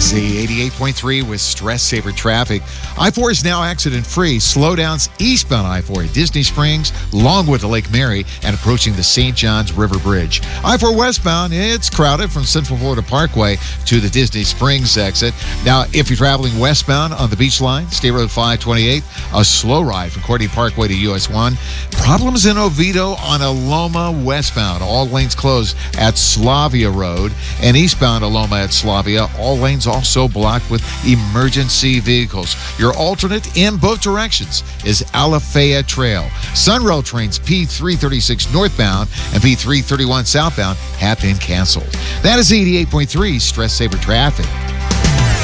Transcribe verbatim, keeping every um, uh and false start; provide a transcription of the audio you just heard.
Z eighty-eight point three with Stress Saver traffic. I four is now accident-free. Slowdowns eastbound I four at Disney Springs, Longwood to Lake Mary, and approaching the Saint Johns River Bridge. I four westbound, it's crowded from Central Florida Parkway to the Disney Springs exit. Now, if you're traveling westbound on the Beach Line, State Road five twenty-eight, a slow ride from Courtney Parkway to U S one. Problems in Oviedo on Aloma westbound. All lanes closed at Slavia Road, and eastbound Aloma at Slavia. All lanes also blocked with emergency vehicles. Your alternate in both directions is Alafaya Trail. Sunrail trains P three thirty-six northbound and P three thirty-one southbound have been canceled. That is eighty-eight point three Stress Saver traffic.